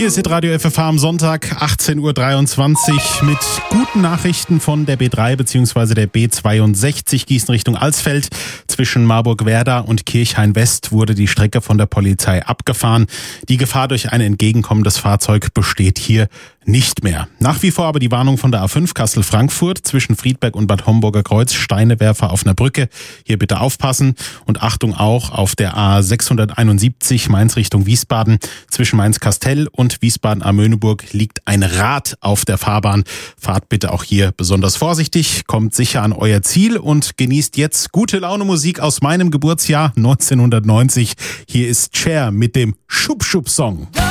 Hier ist Hitradio FFH am Sonntag, 18.23 Uhr mit guten Nachrichten von der B3 bzw. der B62 Gießen Richtung Alsfeld. Zwischen Marburg-Werda und Kirchhain-West wurde die Strecke von der Polizei abgefahren. Die Gefahr durch ein entgegenkommendes Fahrzeug besteht hier nicht mehr. Nach wie vor aber die Warnung von der A5 Kassel-Frankfurt zwischen Friedberg und Bad Homburger Kreuz, Steinewerfer auf einer Brücke. Hier bitte aufpassen und Achtung auch auf der A671 Mainz Richtung Wiesbaden. Zwischen Mainz-Kastell und Wiesbaden-Amöneburg liegt ein Rad auf der Fahrbahn. Fahrt bitte auch hier besonders vorsichtig, kommt sicher an euer Ziel und genießt jetzt gute Laune Musik aus meinem Geburtsjahr 1990. Hier ist Cher mit dem Schub-Schub-Song.